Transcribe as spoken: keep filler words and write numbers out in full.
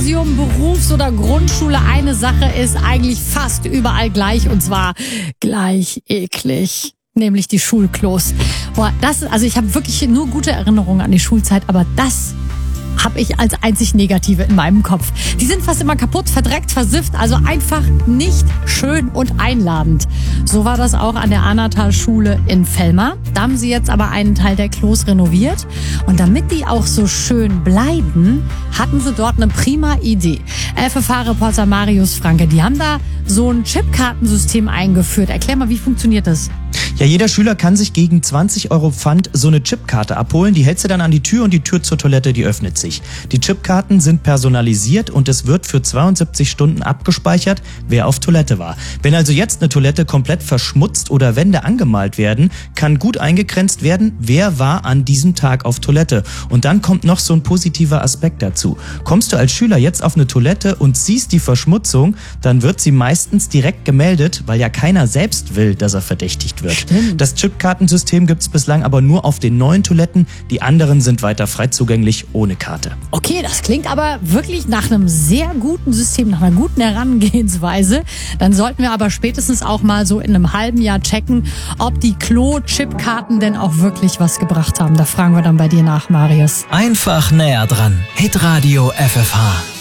Gymnasium, Berufs- oder Grundschule, eine Sache ist eigentlich fast überall gleich, und zwar gleich eklig. Nämlich die Schulklos. Boah, das, also ich habe wirklich nur gute Erinnerungen an die Schulzeit, aber das habe ich als einzig Negative in meinem Kopf. Die sind fast immer kaputt, verdreckt, versifft, also einfach nicht schön und einladend. So war das auch an der Anatal-Schule in Velmar. Da haben sie jetzt aber einen Teil der Klos renoviert. Und damit die auch so schön bleiben, hatten sie dort eine prima Idee. F F H-Reporter Marius Franke, die haben da so ein Chipkartensystem eingeführt. Erklär mal, wie funktioniert das? Ja, jeder Schüler kann sich gegen zwanzig Euro Pfand so eine Chipkarte abholen. Die hältst du dann an die Tür und die Tür zur Toilette, die öffnet sich. Die Chipkarten sind personalisiert und es wird für zweiundsiebzig Stunden abgespeichert, wer auf Toilette war. Wenn also jetzt eine Toilette komplett verschmutzt oder Wände angemalt werden, kann gut eingegrenzt werden, wer war an diesem Tag auf Toilette. Und dann kommt noch so ein positiver Aspekt dazu. Kommst du als Schüler jetzt auf eine Toilette und siehst die Verschmutzung, dann wird sie meistens direkt gemeldet, weil ja keiner selbst will, dass er verdächtigt wird. Stimmt. Das Chipkartensystem gibt es bislang aber nur auf den neuen Toiletten. Die anderen sind weiter frei zugänglich ohne Karte. Okay, das klingt aber wirklich nach einem sehr guten System, nach einer guten Herangehensweise. Dann sollten wir aber spätestens auch mal so in einem halben Jahr checken, ob die Klo-Chipkarten denn auch wirklich was gebracht haben. Da fragen wir dann bei dir nach, Marius. Einfach näher dran. Hitradio F F H.